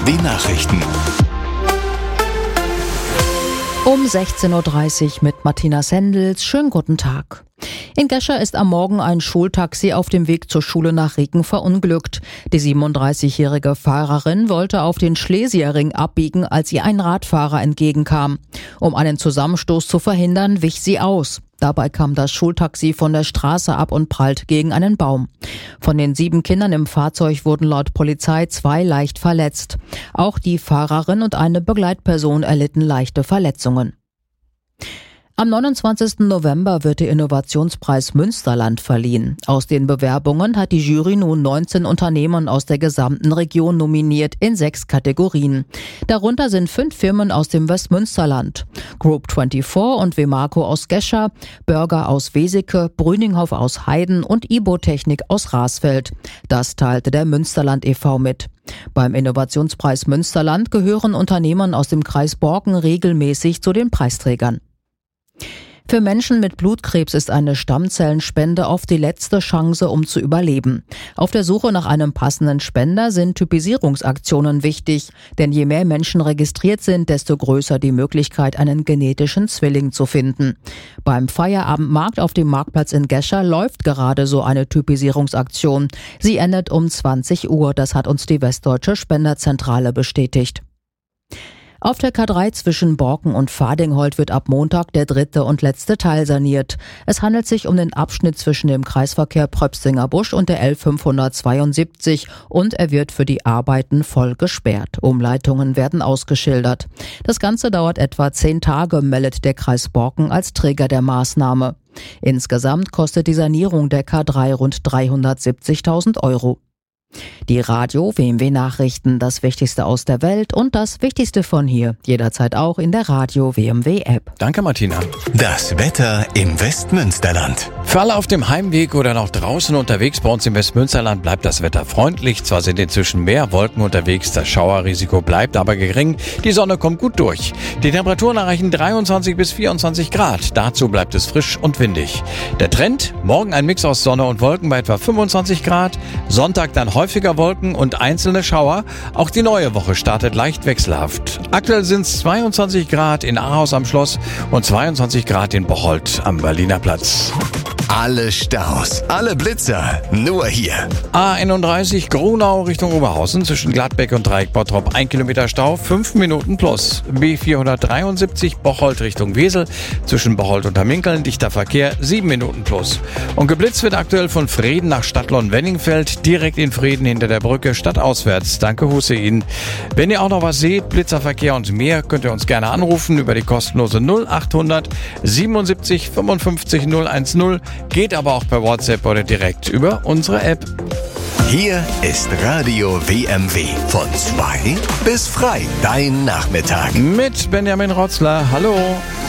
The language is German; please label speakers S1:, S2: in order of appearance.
S1: BMW-Nachrichten.
S2: Um 16.30 Uhr mit Martina Sendels. Schönen guten Tag. In Gescher ist am Morgen ein Schultaxi auf dem Weg zur Schule nach Reken verunglückt. Die 37-jährige Fahrerin wollte auf den Schlesierring abbiegen, als ihr ein Radfahrer entgegenkam. Um einen Zusammenstoß zu verhindern, wich sie aus. Dabei kam das Schultaxi von der Straße ab und prallt gegen einen Baum. Von den 7 Kindern im Fahrzeug wurden laut Polizei 2 leicht verletzt. Auch die Fahrerin und eine Begleitperson erlitten leichte Verletzungen. Am 29. November wird der Innovationspreis Münsterland verliehen. Aus den Bewerbungen hat die Jury nun 19 Unternehmen aus der gesamten Region nominiert in 6 Kategorien. Darunter sind 5 Firmen aus dem Westmünsterland. Group 24 und Wemarco aus Gescher, Burger aus Weseke, Brüninghoff aus Heiden und Ibotechnik aus Rasfeld. Das teilte der Münsterland e.V. mit. Beim Innovationspreis Münsterland gehören Unternehmen aus dem Kreis Borken regelmäßig zu den Preisträgern. Für Menschen mit Blutkrebs ist eine Stammzellenspende oft die letzte Chance, um zu überleben. Auf der Suche nach einem passenden Spender sind Typisierungsaktionen wichtig, denn je mehr Menschen registriert sind, desto größer die Möglichkeit, einen genetischen Zwilling zu finden. Beim Feierabendmarkt auf dem Marktplatz in Gescher läuft gerade so eine Typisierungsaktion. Sie endet um 20 Uhr, das hat uns die Westdeutsche Spenderzentrale bestätigt. Auf der K3 zwischen Borken und Fadingholt wird ab Montag der 3. und letzte Teil saniert. Es handelt sich um den Abschnitt zwischen dem Kreisverkehr Pröpstinger Busch und der L572 und er wird für die Arbeiten voll gesperrt. Umleitungen werden ausgeschildert. Das Ganze dauert etwa 10 Tage, meldet der Kreis Borken als Träger der Maßnahme. Insgesamt kostet die Sanierung der K3 rund 370.000 Euro. Die Radio BMW Nachrichten, das Wichtigste aus der Welt und das Wichtigste von hier, jederzeit auch in der Radio BMW App.
S3: Danke, Martina.
S1: Das Wetter im Westmünsterland.
S3: Für alle auf dem Heimweg oder noch draußen unterwegs bei uns im Westmünsterland bleibt das Wetter freundlich. Zwar sind inzwischen mehr Wolken unterwegs, das Schauerrisiko bleibt aber gering. Die Sonne kommt gut durch. Die Temperaturen erreichen 23 bis 24 Grad. Dazu bleibt es frisch und windig. Der Trend? Morgen ein Mix aus Sonne und Wolken bei etwa 25 Grad. Sonntag dann häufiger Wolken und einzelne Schauer. Auch die neue Woche startet leicht wechselhaft. Aktuell sind es 22 Grad in Ahaus am Schloss und 22 Grad in Bocholt am Berliner Platz.
S1: Alle Staus, alle Blitzer, nur hier.
S3: A31 Grunau Richtung Oberhausen zwischen Gladbeck und Dreieck Bottrop 1 Kilometer Stau, 5 Minuten plus. B473 Bocholt Richtung Wesel zwischen Bocholt und Hamminkeln, dichter Verkehr, 7 Minuten plus. Und geblitzt wird aktuell von Vreden nach Stadtlon-Wenningfeld, direkt in Vreden hinter der Brücke, stadtauswärts. Danke Hussein. Wenn ihr auch noch was seht, Blitzerverkehr und mehr, könnt ihr uns gerne anrufen über die kostenlose 0800 77 55 010. Geht aber auch per WhatsApp oder direkt über unsere App.
S1: Hier ist Radio WMW. Von 2 bis frei. Dein Nachmittag.
S3: Mit Benjamin Rotzler. Hallo.